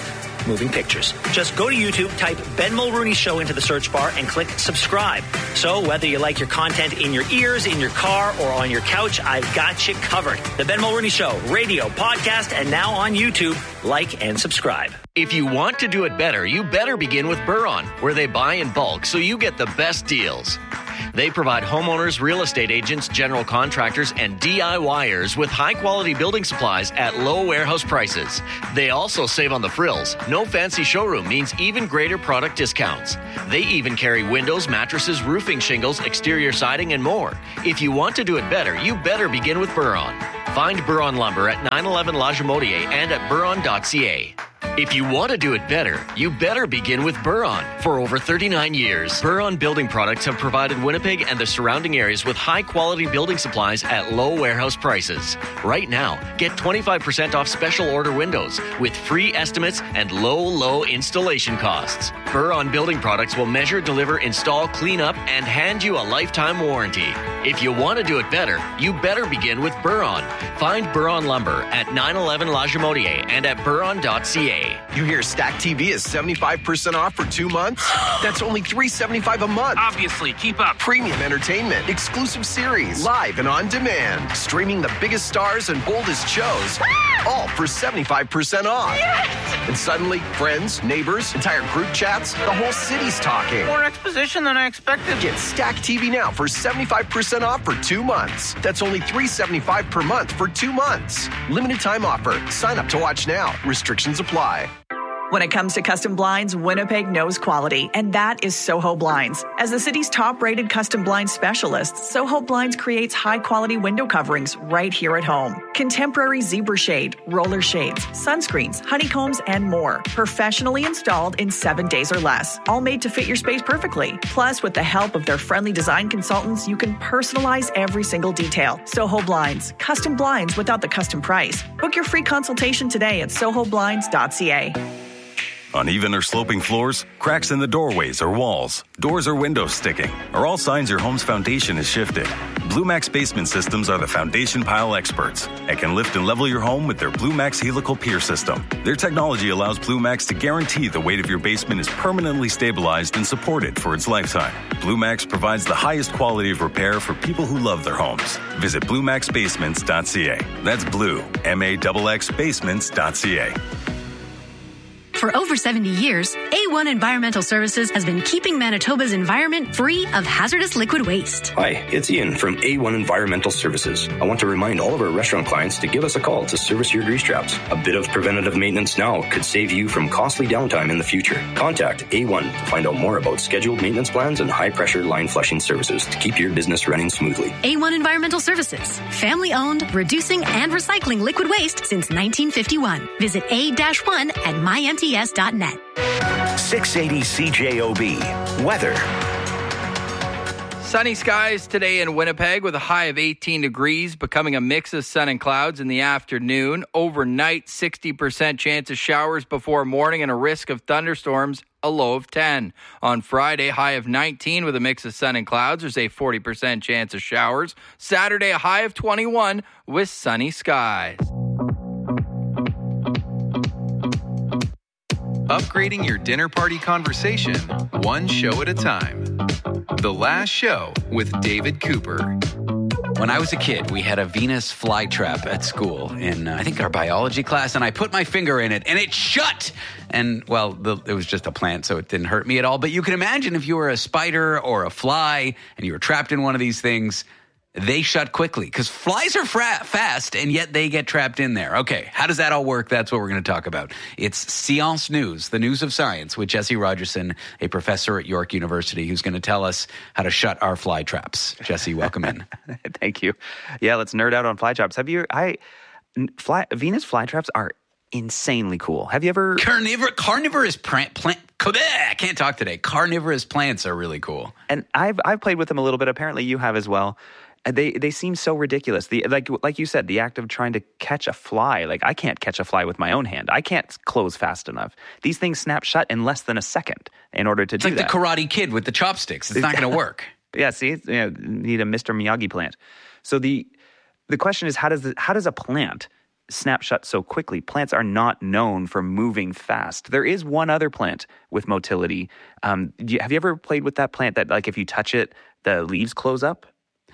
moving pictures. Just go to YouTube, type Ben Mulrooney Show into the search bar, and click subscribe. So whether you like your content in your ears, in your car, or on your couch, I've got you covered. The Ben Mulrooney Show, radio, podcast, and now on YouTube. Like and subscribe. If you want to do it better, you better begin with Buron, where they buy in bulk so you get the best deals. They provide homeowners, real estate agents, general contractors, and DIYers with high-quality building supplies at low warehouse prices. They also save on the frills. No fancy showroom means even greater product discounts. They even carry windows, mattresses, roofing shingles, exterior siding, and more. If you want to do it better, you better begin with Buron. Find Buron Lumber at nine eleven La Jamotier and at buron dot c a. If you want to do it better, you better begin with Buron. For over thirty-nine years, Buron Building Products have provided Winnipeg and the surrounding areas with high-quality building supplies at low warehouse prices. Right now, get twenty-five percent off special order windows with free estimates and low, low installation costs. Buron Building Products will measure, deliver, install, clean up, and hand you a lifetime warranty. If you want to do it better, you better begin with Buron. Find Buron Lumber at nine eleven La Jamotier and at buron dot c a. You hear Stack T V is seventy-five percent off for two months? That's only three dollars and seventy-five cents a month. Obviously, keep up. Premium entertainment, exclusive series, live and on demand, streaming the biggest stars and boldest shows, all for seventy-five percent off. Yes! And suddenly, friends, neighbors, entire group chats, the whole city's talking. More exposition than I expected. Get Stack T V now for seventy-five percent off for two months. That's only three dollars and seventy-five cents per month for two months. Limited time offer. Sign up to watch now. Restrictions apply. When it comes to custom blinds, Winnipeg knows quality, and that is Soho Blinds. As the city's top-rated custom blind specialist, Soho Blinds creates high-quality window coverings right here at home. Contemporary zebra shade, roller shades, sunscreens, honeycombs, and more. Professionally installed in seven days or less. All made to fit your space perfectly. Plus, with the help of their friendly design consultants, you can personalize every single detail. Soho Blinds. Custom blinds without the custom price. Book your free consultation today at soho blinds dot c a. Uneven or sloping floors, cracks in the doorways or walls, doors or windows sticking, are all signs your home's foundation is shifted. Blue Max Basement Systems are the foundation pile experts and can lift and level your home with their Blue Max Helical Pier System. Their technology allows Blue Max to guarantee the weight of your basement is permanently stabilized and supported for its lifetime. Blue Max provides the highest quality of repair for people who love their homes. Visit blue max basements dot c a. That's blue, M A X X basements dot c a. For over seventy years, A one Environmental Services has been keeping Manitoba's environment free of hazardous liquid waste. Hi, it's Ian from A one Environmental Services. I want to remind all of our restaurant clients to give us a call to service your grease traps. A bit of preventative maintenance now could save you from costly downtime in the future. Contact A one to find out more about scheduled maintenance plans and high-pressure line flushing services to keep your business running smoothly. A one Environmental Services, family-owned, reducing and recycling liquid waste since nineteen fifty-one. Visit A one at my M T S dot net. six eighty C J O B. Weather. Sunny skies today in Winnipeg with a high of eighteen degrees, becoming a mix of sun and clouds in the afternoon. Overnight, sixty percent chance of showers before morning and a risk of thunderstorms, a low of ten. On Friday, high of nineteen with a mix of sun and clouds. There's a forty percent chance of showers. Saturday, a high of twenty-one with sunny skies. Upgrading your dinner party conversation, one show at a time. The Last Show with David Cooper. When I was a kid, we had a Venus flytrap at school in, uh, I think, our biology class, and I put my finger in it, and it shut! And, well, the, it was just a plant, so it didn't hurt me at all. But you can imagine if you were a spider or a fly, and you were trapped in one of these things, they shut quickly, because flies are fra- fast, and yet they get trapped in there. Okay, how does that all work? That's what we're going to talk about. It's Science News, the news of science, with Jesse Rogerson, a professor at York University, who's going to tell us how to shut our fly traps. Jesse, welcome in. Thank you. Yeah, let's nerd out on fly traps. Have you, I, fly, Venus flytraps are insanely cool. Have you ever? Carnivore, carnivorous plant, plant, I can't talk today. Carnivorous plants are really cool. And I've, I've played with them a little bit. Apparently you have as well. They they seem so ridiculous. The like like you said, the act of trying to catch a fly. Like, I can't catch a fly with my own hand. I can't close fast enough. These things snap shut in less than a second in order to it's do like that. It's like the Karate Kid with the chopsticks. It's not going to work. Yeah, see, you know, need a Mister Miyagi plant. So the the question is, how does the, how does a plant snap shut so quickly. Plants are not known for moving fast. There is one other plant with motility. Um, do you, have you ever played with that plant that, like, if you touch it, the leaves close up?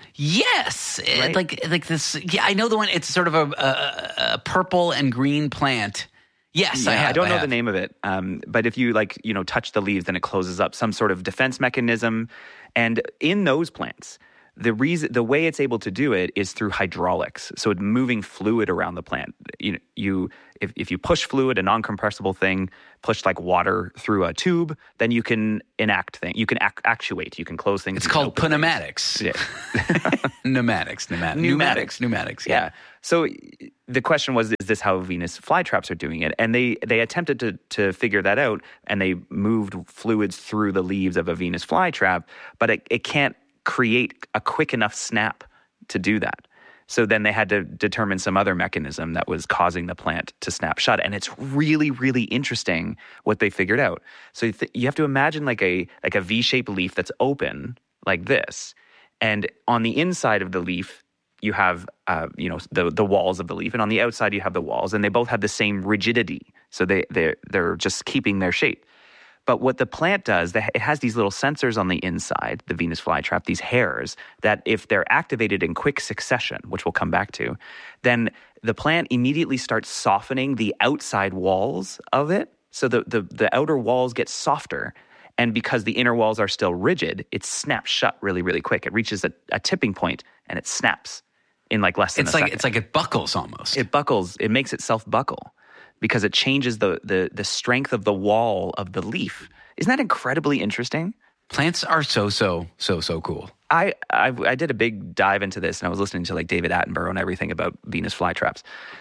Yes, Right? like like this. Yeah, I know the one. It's sort of a, a, a purple and green plant. Yes, Yeah, I have. I don't I know have. the name of it, um, but if you like, you know, touch the leaves, then it closes up. Some sort of defense mechanism, and in those plants, the reason, the way it's able to do it is through hydraulics. So it's moving fluid around the plant. You, you if if you push fluid, a non-compressible thing, push like water through a tube, then you can enact things. You can ac- actuate. You can close things. It's you can called open things. pneumatics. Yeah. pneumatics, pneumatics, pneumatics, pneumatics. Yeah. So the question was, is this how Venus flytraps are doing it? And they, they attempted to, to figure that out, and they moved fluids through the leaves of a Venus flytrap, but it, it can't create a quick enough snap to do that. So then they had to determine some other mechanism that was causing the plant to snap shut. And it's really, really interesting what they figured out. So th- you have to imagine like a like a V-shaped leaf that's open like this. And on the inside of the leaf, you have uh, you know the the walls of the leaf, and on the outside you have the walls, and they both have the same rigidity. So they they they're just keeping their shape. But what the plant does, it has these little sensors on the inside, the Venus flytrap, these hairs, that if they're activated in quick succession, which we'll come back to, then the plant immediately starts softening the outside walls of it. So the, the, the outer walls get softer. And because the inner walls are still rigid, it snaps shut really, really quick. It reaches a, a tipping point and it snaps in like less than It's a like second. it's like it buckles almost. It buckles. It makes itself buckle because it changes the, the the strength of the wall of the leaf. Isn't that incredibly interesting? Plants are so, so, so, so cool. I, I I did a big dive into this, and I was listening to like David Attenborough and everything about Venus flytraps.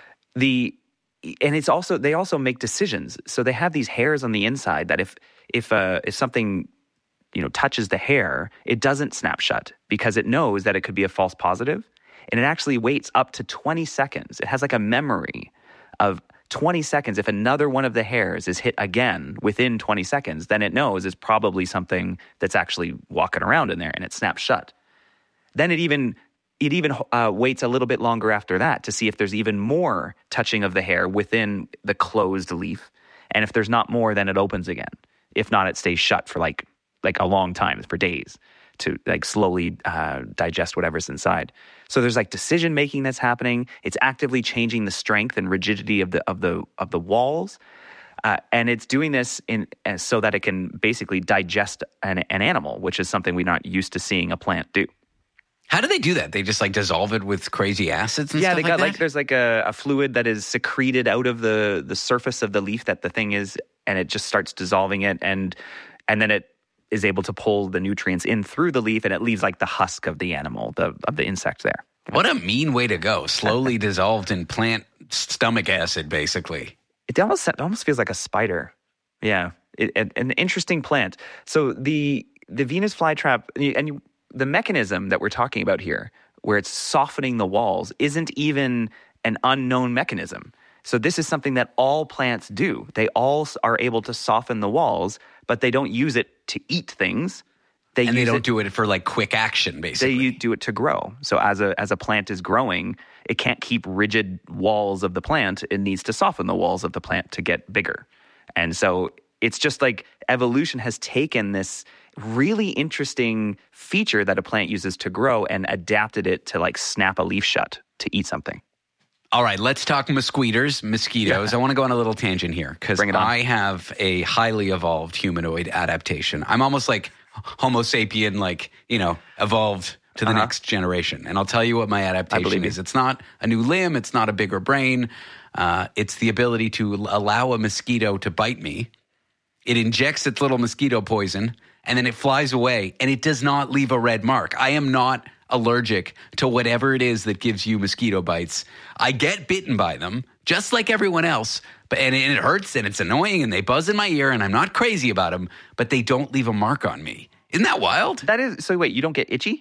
The and it's also they also make decisions. So they have these hairs on the inside that if if uh, if something you know touches the hair, it doesn't snap shut because it knows that it could be a false positive, and it actually waits up to twenty seconds. It has like a memory of twenty seconds. If another one of the hairs is hit again within twenty seconds, then it knows it's probably something that's actually walking around in there, and it snaps shut. Then it even it even uh, waits a little bit longer after that to see if there's even more touching of the hair within the closed leaf. And if there's not more, then it opens again. If not, it stays shut for like like a long time, for days, to like slowly uh, digest whatever's inside. So there's like decision making that's happening. It's actively changing the strength and rigidity of the of the of the walls, uh, and it's doing this in uh, so that it can basically digest an, an animal, which is something we're not used to seeing a plant do. How do they do that? They just like dissolve it with crazy acids and yeah, stuff they like got that? like there's like a, a fluid that is secreted out of the the surface of the leaf that the thing is, and it just starts dissolving it, and and then it is able to pull the nutrients in through the leaf, and it leaves like the husk of the animal, the of the insect there. What a mean way to go. Slowly dissolved in plant stomach acid, basically. It almost it almost feels like a spider. Yeah, it, it, an interesting plant. So the the Venus flytrap, and you, the mechanism that we're talking about here, where it's softening the walls, isn't even an unknown mechanism. So this is something that all plants do. They all are able to soften the walls, but they don't use it to eat things. They and use they don't it, do it for like quick action, basically. They do it to grow. So as a as a plant is growing, it can't keep rigid walls of the plant. It needs to soften the walls of the plant to get bigger. And so it's just like evolution has taken this really interesting feature that a plant uses to grow and adapted it to like snap a leaf shut to eat something. All right, let's talk mosquitoes. Mosquitoes. Yeah. I want to go on a little tangent here because I have a highly evolved humanoid adaptation. I'm almost like Homo sapien, like, you know, evolved to the uh-huh. next generation. And I'll tell you what my adaptation is. It's not a new limb. It's not a bigger brain. Uh, it's the ability to allow a mosquito to bite me. It injects its little mosquito poison, and then it flies away, and it does not leave a red mark. I am not allergic to whatever it is that gives you mosquito bites. I get bitten by them, just like everyone else, but and it hurts, and it's annoying, and they buzz in my ear, and I'm not crazy about them, but they don't leave a mark on me. Isn't that wild? That is. So wait, you don't get itchy?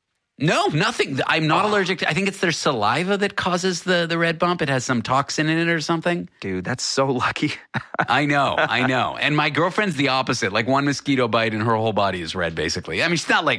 No, nothing. I'm not oh. allergic to, I think it's their saliva that causes the, the red bump. It has some toxin in it or something. Dude, that's so lucky. I know, I know. And my girlfriend's the opposite. Like one mosquito bite and her whole body is red, basically. I mean, she's not like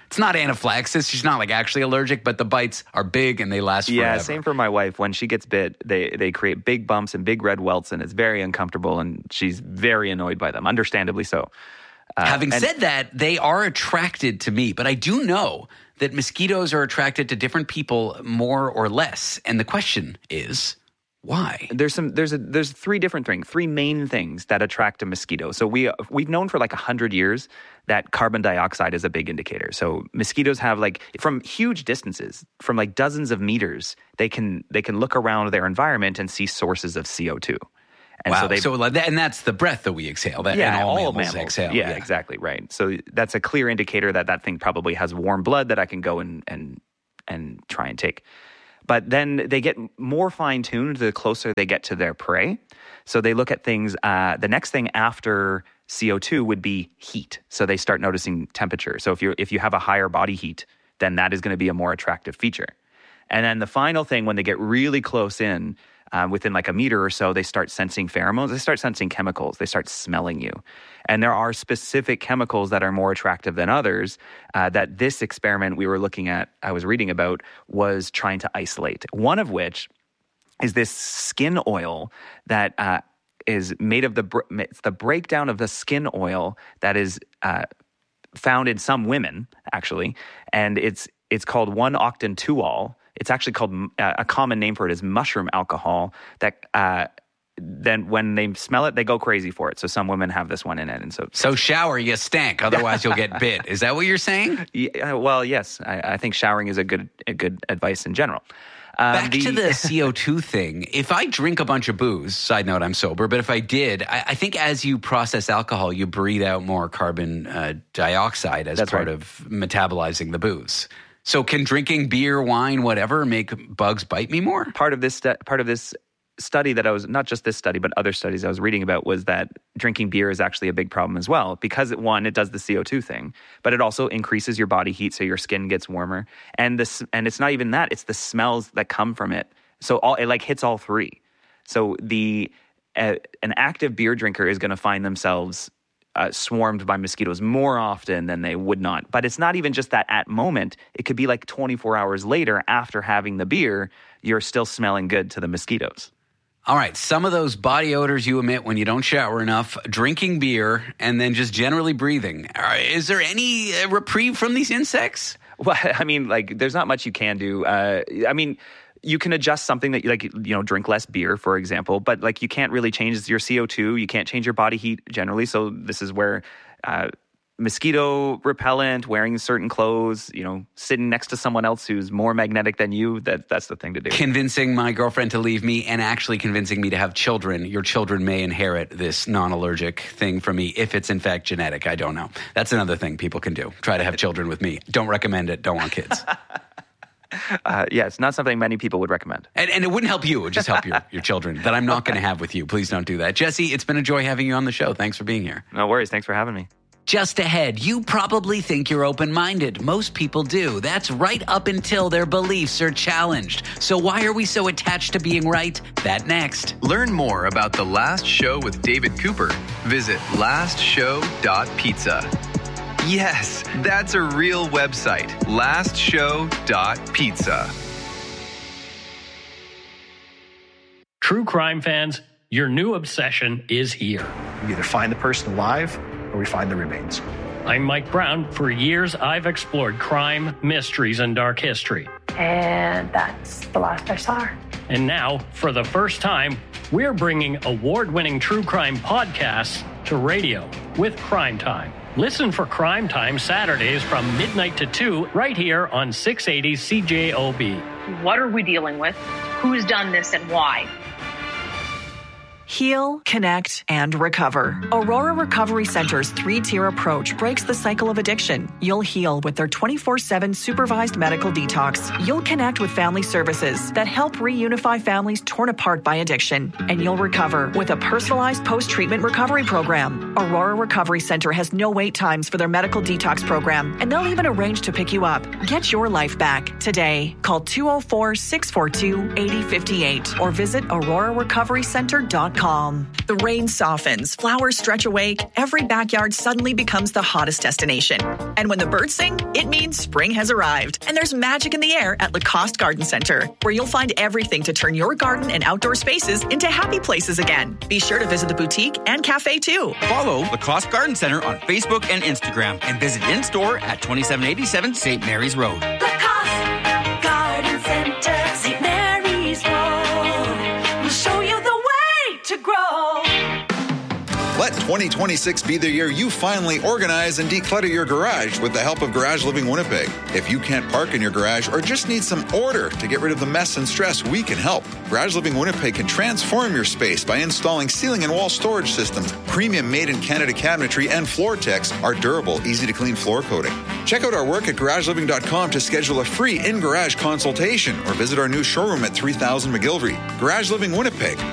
It's not anaphylaxis. She's not like actually allergic, but the bites are big and they last forever. Yeah, same for my wife. When she gets bit, they, they create big bumps and big red welts, and it's very uncomfortable, and she's very annoyed by them, understandably so. Uh, Having and- said that, they are attracted to me, but I do know that mosquitoes are attracted to different people more or less. And the question is, why? There's some. There's a. There's three different things. Three main things that attract a mosquito. So we we've known for like a hundred years that carbon dioxide is a big indicator. So mosquitoes have like from huge distances, from like dozens of meters, they can they can look around their environment and see sources of C O two. And wow. so, they, so like that, and that's the breath that we exhale. That yeah, and all, all mammals, mammals exhale. Yeah, yeah, exactly right. So that's a clear indicator that that thing probably has warm blood that I can go and and and try and take. But then they get more fine-tuned the closer they get to their prey. So they look at things, uh, the next thing after C O two would be heat. So they start noticing temperature. So if you if you have a higher body heat, then that is going to be a more attractive feature. And then the final thing, when they get really close in, um, within like a meter or so, they start sensing pheromones. They start sensing chemicals. They start smelling you. And there are specific chemicals that are more attractive than others uh, that this experiment we were looking at, I was reading about, was trying to isolate. One of which is this skin oil that uh, is made of the, it's the breakdown of the skin oil that is uh, found in some women, actually. And it's it's called one octantuol. It's actually called, uh, a common name for it is mushroom alcohol that uh, then when they smell it, they go crazy for it. So some women have this one in it. And so, so shower, you stink. Otherwise you'll get bit. Is that what you're saying? Yeah, well, yes. I, I think showering is a good, a good advice in general. Um, Back the, to the C O two thing. If I drink a bunch of booze, side note, I'm sober, but if I did, I, I think as you process alcohol, you breathe out more carbon uh, dioxide as That's part right. of metabolizing the booze. So can drinking beer, wine, whatever, make bugs bite me more? Part of this stu- part of this study that I was, not just this study, but other studies I was reading about, was that drinking beer is actually a big problem as well. Because, it, one, it does the C O two thing, but it also increases your body heat, so your skin gets warmer. And this, and it's not even that, it's the smells that come from it. So all, it like hits all three. So the uh, an active beer drinker is going to find themselves Uh, swarmed by mosquitoes more often than they would not. But it's not even just that at moment. It could be like twenty-four hours later after having the beer, you're still smelling good to the mosquitoes. All right, some of those body odors you emit when you don't shower enough, drinking beer, and then just generally breathing. Is there any uh, reprieve from these insects? Well, I mean, like, there's not much you can do. Uh, I mean, you can adjust something that, like, you know, drink less beer, for example, but like you can't really change your C O two. You can't change your body heat generally. So this is where uh, mosquito repellent, wearing certain clothes, you know, sitting next to someone else who's more magnetic than you, that that's the thing to do. Convincing my girlfriend to leave me and actually convincing me to have children. Your children may inherit this non-allergic thing from me if it's in fact genetic. I don't know. That's another thing people can do. Try to have children with me. Don't recommend it. Don't want kids. Uh, yeah, it's not something many people would recommend. And, and it wouldn't help you. It would just help your, your children that I'm not going to have with you. Please don't do that. Jesse, it's been a joy having you on the show. Thanks for being here. No worries. Thanks for having me. Just ahead, you probably think you're open-minded. Most people do. That's right up until their beliefs are challenged. So why are we so attached to being right? That next. Learn more about The Last Show with David Cooper. Visit last show dot pizza. Yes, that's a real website. last show dot pizza. True crime fans, your new obsession is here. We either find the person alive or we find the remains. I'm Mike Brown. For years, I've explored crime, mysteries, and dark history. And that's the last I saw her. And now, for the first time, we're bringing award-winning true crime podcasts to radio with Crime Time. Listen for Crime Time Saturdays from midnight to two right here on six eighty C J O B. What are we dealing with? Who's done this and why? Heal, connect, and recover. Aurora Recovery Center's three-tier approach breaks the cycle of addiction. You'll heal with their twenty-four seven supervised medical detox. You'll connect with family services that help reunify families torn apart by addiction. And you'll recover with a personalized post-treatment recovery program. Aurora Recovery Center has no wait times for their medical detox program, and they'll even arrange to pick you up. Get your life back today. Call two oh four, six four two, eight oh five eight or visit aurora recovery center dot com. calm. The rain softens, flowers stretch awake, every backyard suddenly becomes the hottest destination. And when the birds sing, it means spring has arrived. And there's magic in the air at Lacoste Garden Center, where you'll find everything to turn your garden and outdoor spaces into happy places again. Be sure to visit the boutique and cafe too. Follow Lacoste Garden Center on Facebook and Instagram and visit in-store at twenty-seven eighty-seven Saint Mary's Road. Lacoste Garden Center, Saint Mary's Road. We'll show you the way to grow. Let twenty twenty-six be the year you finally organize and declutter your garage with the help of Garage Living Winnipeg. If you can't park in your garage or just need some order to get rid of the mess and stress, we can help. Garage Living Winnipeg can transform your space by installing ceiling and wall storage systems, premium made-in-Canada cabinetry, and Floor-Tex, our durable, easy-to-clean floor coating. Check out our work at garage living dot com to schedule a free in-garage consultation or visit our new showroom at three thousand McGillivray. Garage Living Winnipeg,